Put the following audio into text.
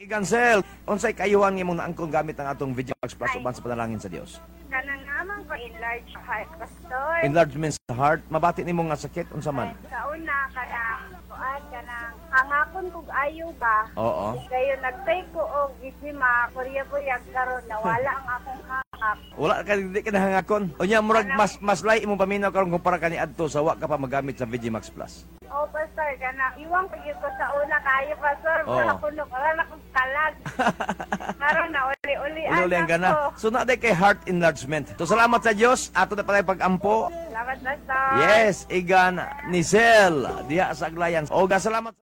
Igansel, unsay kayuhan imong naangkon gamit ang atong VigiMax Plus uban sa panalangin sa Dios? Kanang naman ko enlarge heart, pastor. Enlargement sa heart, mabati nimo nga sakit unsa man? Sa una, kanang hangakon kog ayo ba? Oo. Kayo nagtay ko og gisima, kurya-kuryag karon nawala ang akong hangak. Wala ka di ka nahangakon. Unya murag mas lay imong paminaw karon kumpara kani adto sa wa ka pa magamit sa VigiMax Plus. Oh, pastor, kanang iwang pagyo ko sa una kayo, pastor. Wala ko wala akong kalag. Karon na uli-uli Uli ang gana. So na kay heart enlargement. So salamat sa Dios ato na pala pag-ampo. Salamat, pastor. Yes, igan ni Sel diha sa Aglayan. O salamat.